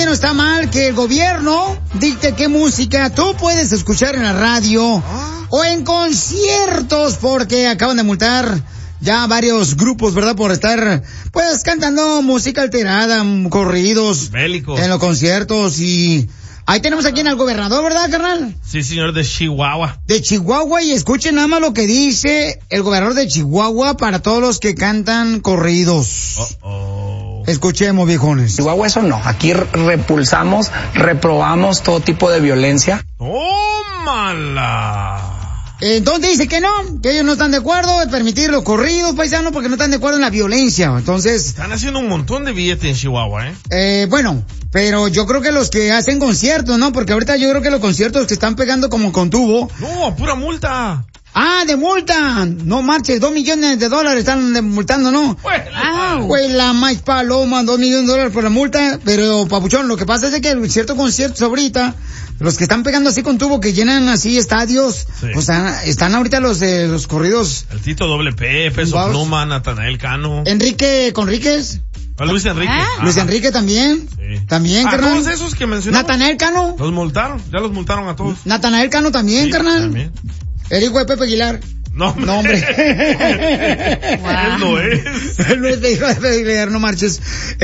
bien o está mal que el gobierno dicte qué música tú puedes escuchar en la radio o en conciertos? Porque acaban de multar ya varios grupos, ¿verdad? Por estar, pues, cantando música alterada, corridos. Bélicos. En los conciertos y... Ahí tenemos aquí al gobernador, ¿verdad, carnal? Sí, señor, de Chihuahua. De Chihuahua, y escuchen nada más lo que dice el gobernador de Chihuahua para todos los que cantan corridos. Escuchemos, viejones. Chihuahua, eso no. Aquí repulsamos, reprobamos todo tipo de violencia. ¡Tómala! Entonces dice que no, que ellos no están de acuerdo en permitir los corridos, paisanos, porque no están de acuerdo en la violencia. Entonces... Están haciendo un montón de billetes en Chihuahua, bueno, pero yo creo que los que hacen conciertos, ¿no? Porque ahorita yo creo que los conciertos que están pegando como con tubo... No, pura multa. ¡Ah, de multa! No marches, $2 millones están multando, ¿no? Pues la maíz paloma, $2 millones por la multa. Pero, papuchón, lo que pasa es que ciertos conciertos ahorita, los que están pegando así con tubo, que llenan así estadios, sí. O sea, están ahorita los de los corridos. El Tito WP, Peso Pluma, Natanael Cano. Enrique Conríquez. Luis Enrique. Luis Enrique también. Sí. También, carnal. Todos esos que mencionamos. Natanael Cano. Los multaron, ya los multaron a todos. Natanael Cano también, sí, carnal. También. El hijo de Pepe Aguilar. No, hombre. Él no es. Él no es el hijo de Pepe Aguilar, no marches.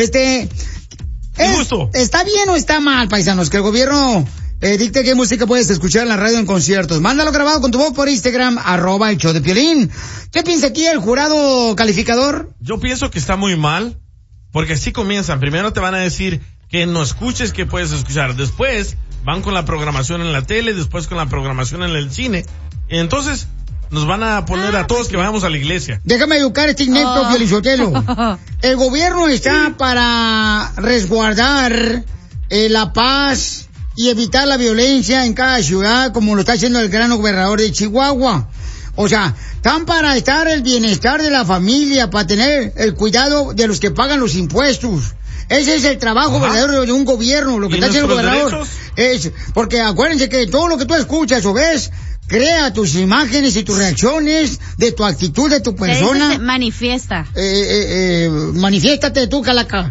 ¿Está bien o está mal, paisanos, que el gobierno dicte qué música puedes escuchar en la radio en conciertos? Mándalo grabado con tu voz por Instagram, @el show de Piolín. ¿Qué piensa aquí el jurado calificador? Yo pienso que está muy mal, porque así comienzan. Primero te van a decir que no escuches, que puedes escuchar. Después van con la programación en la tele, después con la programación en el cine. Y entonces nos van a poner a todos que vayamos a la iglesia. Déjame educar este inepto Piolichotelo. El gobierno está para resguardar la paz y evitar la violencia en cada ciudad, como lo está haciendo el gran gobernador de Chihuahua. O sea, están para estar el bienestar de la familia, para tener el cuidado de los que pagan los impuestos. Ese es el trabajo verdadero de un gobierno, lo que está haciendo el gobernador. Es, porque acuérdense que todo lo que tú escuchas o ves, crea tus imágenes y tus reacciones de tu actitud, de tu persona. Se manifiesta. Manifiéstate tú, calaca.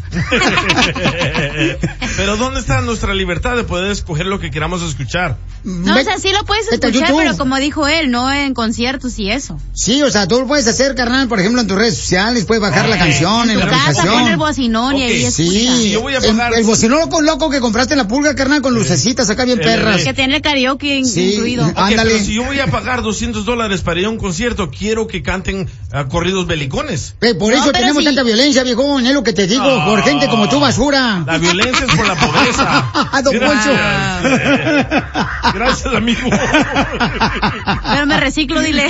Pero ¿dónde está nuestra libertad de poder escoger lo que queramos escuchar? No, o sea, sí lo puedes escuchar, pero como dijo él, no en conciertos y eso. Sí, o sea, tú lo puedes hacer, carnal, por ejemplo, en tus redes sociales, puedes bajar la canción en la aplicación. Poner el bocinón y ahí escucha. Sí, yo voy a pagar. El bocinón loco que compraste en la pulga, carnal, con lucecitas acá bien perras. Que tiene karaoke incluido. Ándale. Pero si yo voy a pagar $200 para ir a un concierto, quiero que canten corridos belicones. Por eso tenemos tanta violencia, viejón, es lo que te digo, por gente como tú, basura. La violencia es por la pobreza. Don Poncho. Gracias, amigo. Pero me reciclo, dile.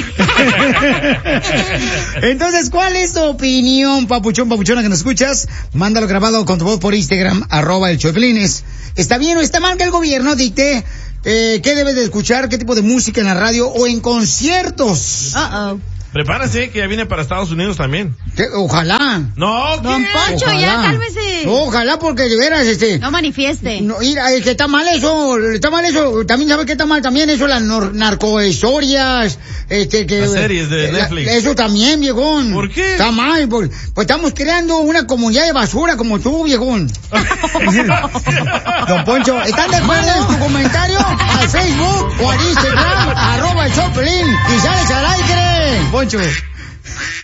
Entonces, ¿cuál es tu opinión, papuchona que nos escuchas? Mándalo grabado con tu voz por Instagram, @el show de Piolín. ¿Está bien o está mal que el gobierno dicte qué debes de escuchar, qué tipo de música en la radio o en conciertos? Prepárese, que ya viene para Estados Unidos también. Ojalá. No, Don Poncho, ojalá. ya cálmese. Ojalá, porque de veras, no manifieste. No, mira, es que está mal eso. También sabe que está mal también eso, las narcohistorias, las series de Netflix. Eso también, viejón. ¿Por qué? Está mal, pues estamos creando una comunidad de basura como tú, viejón. Don Poncho, ¿están de acuerdo en tu comentario? Al Facebook o al Instagram, @el show de Piolín, y sales al aire. Poncho.